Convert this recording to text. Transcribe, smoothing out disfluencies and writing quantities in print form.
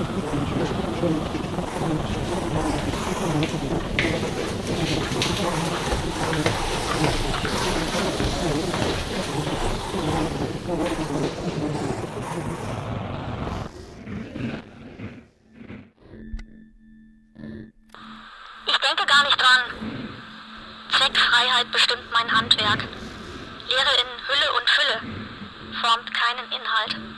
Ich denke gar nicht dran. Zweckfreiheit bestimmt mein Handwerk. Lehre in Hülle und Fülle formt keinen Inhalt.